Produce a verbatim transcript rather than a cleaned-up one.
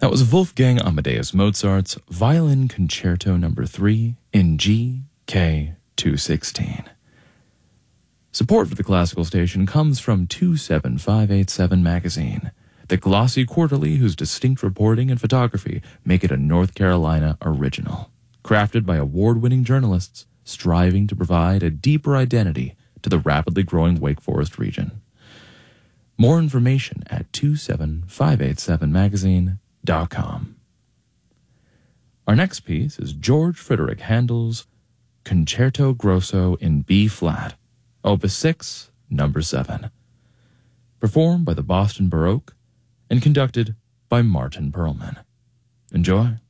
That was Wolfgang Amadeus Mozart's Violin Concerto Number three in G K two sixteen. Support for the Classical Station comes from two seven five eight seven Magazine, the glossy quarterly whose distinct reporting and photography make it a North Carolina original, crafted by award-winning journalists striving to provide a deeper identity to the rapidly growing Wake Forest region. More information at two seven five eight seven magazine dot com. Our next piece is George Frideric Handel's Concerto Grosso in B-flat, Opus six, Number seven, performed by the Boston Baroque and conducted by Martin Perlman. Enjoy.